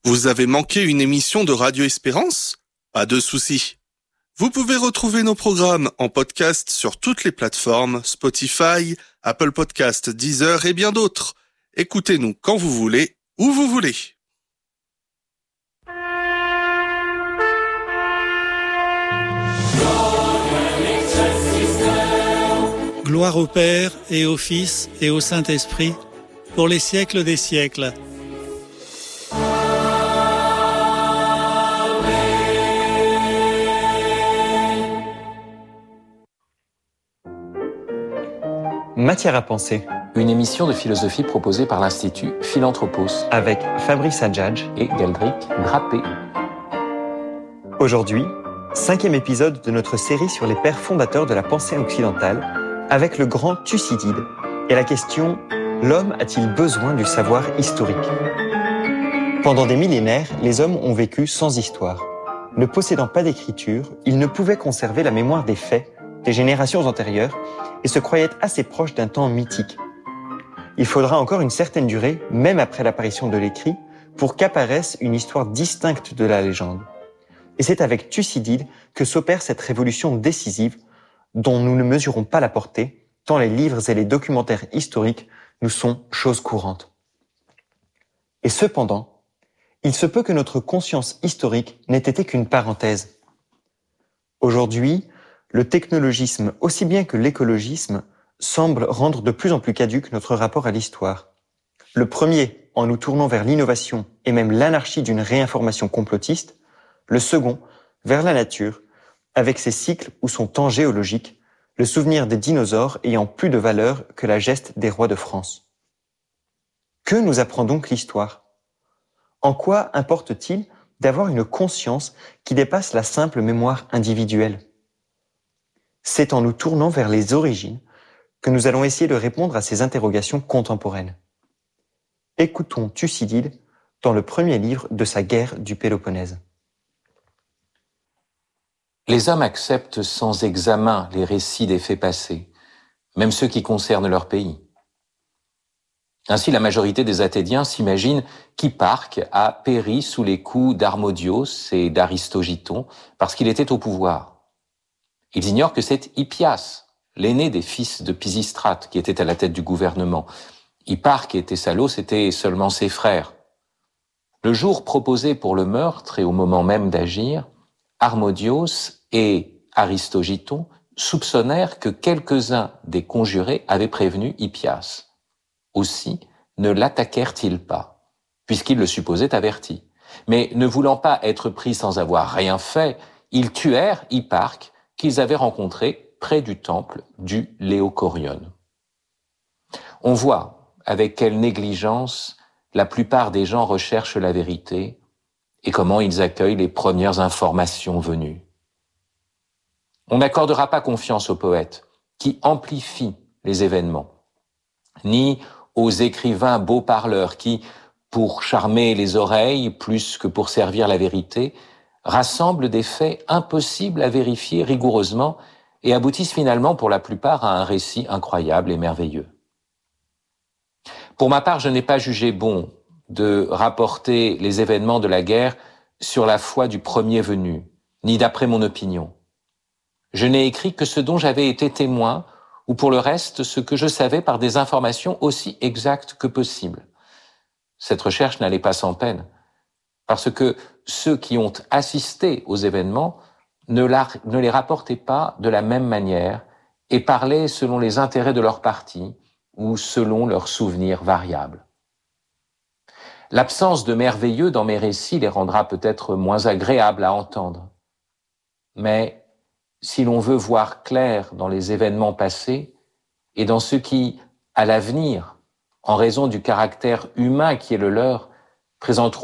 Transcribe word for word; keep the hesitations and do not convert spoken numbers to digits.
Vous avez manqué une émission de Radio Espérance ? Pas de souci. Vous pouvez retrouver nos programmes en podcast sur toutes les plateformes, Spotify, Apple Podcasts, Deezer et bien d'autres. Écoutez-nous quand vous voulez, où vous voulez. Gloire au Père et au Fils et au Saint-Esprit, pour les siècles des siècles. Matière à penser. Une émission de philosophie proposée par l'Institut Philanthropos Avec Fabrice Adjadj et Galdric Drapé. Aujourd'hui, cinquième épisode de notre série sur les pères fondateurs de la pensée occidentale, avec le grand Thucydide et la question « L'homme a-t-il besoin du savoir historique ?» Pendant des millénaires, les hommes ont vécu sans histoire. Ne possédant pas d'écriture, ils ne pouvaient conserver la mémoire des faits des générations antérieures et se croyaient assez proches d'un temps mythique. Il faudra encore une certaine durée, même après l'apparition de l'écrit, pour qu'apparaisse une histoire distincte de la légende. Et c'est avec Thucydide que s'opère cette révolution décisive dont nous ne mesurons pas la portée, tant les livres et les documentaires historiques nous sont chose courante. Et cependant, il se peut que notre conscience historique n'ait été qu'une parenthèse. Aujourd'hui, le technologisme, aussi bien que l'écologisme, semble rendre de plus en plus caduque notre rapport à l'histoire. Le premier, en nous tournant vers l'innovation et même l'anarchie d'une réinformation complotiste, le second, vers la nature, avec ses cycles ou son temps géologique, le souvenir des dinosaures ayant plus de valeur que la geste des rois de France. Que nous apprend donc l'histoire ? En quoi importe-t-il d'avoir une conscience qui dépasse la simple mémoire individuelle ? C'est en nous tournant vers les origines que nous allons essayer de répondre à ces interrogations contemporaines. Écoutons Thucydide dans le premier livre de sa guerre du Péloponnèse. Les hommes acceptent sans examen les récits des faits passés, même ceux qui concernent leur pays. Ainsi, la majorité des Athéniens s'imaginent qu'Hipparque a péri sous les coups d'Harmodios et d'Aristogiton parce qu'il était au pouvoir. Ils ignorent que c'est Hippias, l'aîné des fils de Pisistrate, qui était à la tête du gouvernement. Hipparque et Thessalos étaient seulement ses frères. Le jour proposé pour le meurtre et au moment même d'agir, Harmodios et Aristogiton soupçonnèrent que quelques-uns des conjurés avaient prévenu Hippias. Aussi ne l'attaquèrent-ils pas, puisqu'ils le supposaient averti. Mais ne voulant pas être pris sans avoir rien fait, ils tuèrent Hipparque, qu'ils avaient rencontré près du temple du Léocorion. On voit avec quelle négligence la plupart des gens recherchent la vérité et comment ils accueillent les premières informations venues. On n'accordera pas confiance aux poètes qui amplifient les événements, ni aux écrivains beaux parleurs qui, pour charmer les oreilles plus que pour servir la vérité, rassemblent des faits impossibles à vérifier rigoureusement et aboutissent finalement pour la plupart à un récit incroyable et merveilleux. Pour ma part, je n'ai pas jugé bon de rapporter les événements de la guerre sur la foi du premier venu, ni d'après mon opinion. Je n'ai écrit que ce dont j'avais été témoin, ou pour le reste, ce que je savais par des informations aussi exactes que possible. Cette recherche n'allait pas sans peine, parce que ceux qui ont assisté aux événements ne, la, ne les rapportaient pas de la même manière et parlaient selon les intérêts de leur parti ou selon leurs souvenirs variables. L'absence de merveilleux dans mes récits les rendra peut-être moins agréables à entendre. Mais si l'on veut voir clair dans les événements passés et dans ce qui, à l'avenir, en raison du caractère humain qui est le leur, présenteront